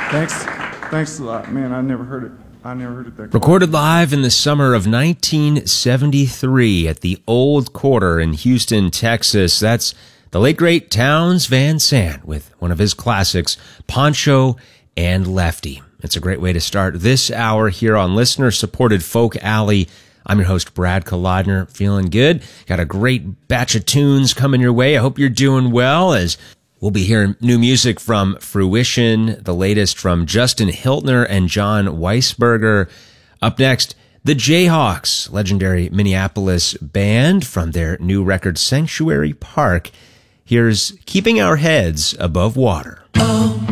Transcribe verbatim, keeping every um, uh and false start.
Thanks. Thanks a lot, man. I never heard it. I never heard it that. Recorded live in the summer of nineteen seventy-three at the Old Quarter in Houston, Texas. That's the late great Townes Van Sant with one of his classics, Pancho and Lefty. It's a great way to start this hour here on listener-supported Folk Alley. I'm your host, Brad Kalodner, feeling good. Got a great batch of tunes coming your way. I hope you're doing well, as we'll be hearing new music from Fruition, the latest from Justin Hiltner and John Weisberger. Up next, the Jayhawks, legendary Minneapolis band from their new record, Sanctuary Park. Here's Keeping Our Heads Above Water. Oh.